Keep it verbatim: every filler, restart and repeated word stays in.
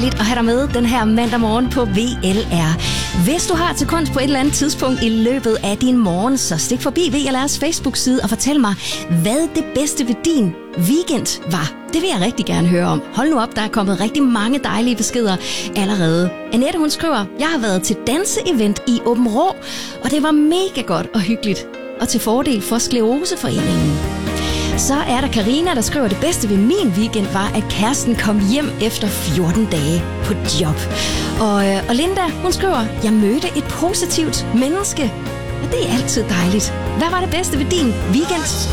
dejligt at have dig med den her mandag morgen på V L R. Hvis du har til kunst på et eller andet tidspunkt i løbet af din morgen, så stik forbi V L R's Facebook-side og fortæl mig, hvad det bedste ved din weekend var. Det vil jeg rigtig gerne høre om. Hold nu op, der er kommet rigtig mange dejlige beskeder allerede. Annette, hun skriver, jeg har været til danseevent i Aabenraa, og det var mega godt og hyggeligt. Og til fordel for Skleroseforeningen. Så er der Karina, der skriver, det bedste ved min weekend var, at kæresten kom hjem efter fjorten dage på job. Og, øh, og Linda, hun skriver, jeg mødte et positivt menneske. Og det er altid dejligt. Hvad var det bedste ved din weekend?